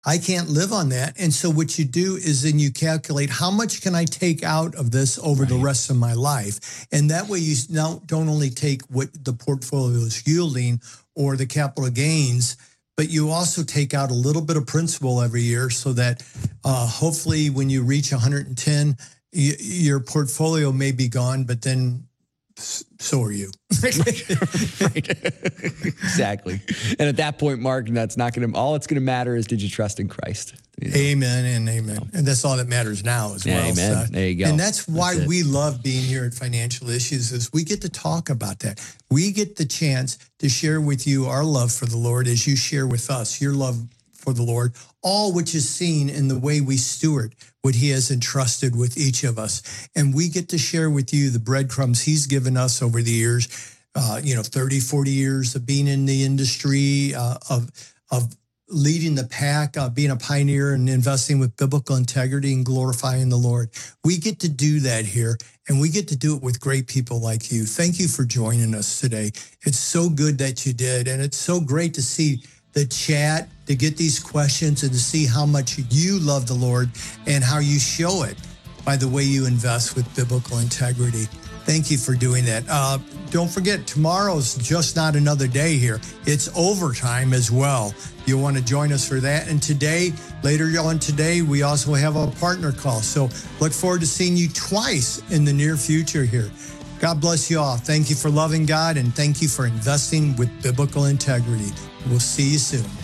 I can't live on that. And so what you do is then you calculate how much can I take out of this over the rest of my life. And that way you now don't only take what the portfolio is yielding or the capital gains, but you also take out a little bit of principal every year so that hopefully when you reach 110, your portfolio may be gone, but then so are you. Right. Exactly. And at that point, Mark, that's not going to, all it's going to matter is, did you trust in Christ? You know? Amen and amen. And that's all that matters now as well. Amen. Seth. There you go. And that's why we love being here at Financial Issues, is we get to talk about that. We get the chance to share with you our love for the Lord as you share with us your love for the Lord, all which is seen in the way we steward what he has entrusted with each of us. And we get to share with you the breadcrumbs he's given us over the years, 30, 40 years of being in the industry, of leading the pack, being a pioneer and investing with biblical integrity and glorifying the Lord. We get to do that here, and we get to do it with great people like you. Thank you for joining us today. It's so good that you did, and it's so great to see the chat, to get these questions and to see how much you love the Lord and how you show it by the way you invest with biblical integrity. Thank you for doing that. Don't forget, tomorrow's just not another day here. It's overtime as well. You'll want to join us for that. And today, later on today, we also have a partner call. So look forward to seeing you twice in the near future here. God bless you all. Thank you for loving God, and thank you for investing with biblical integrity. We'll see you soon.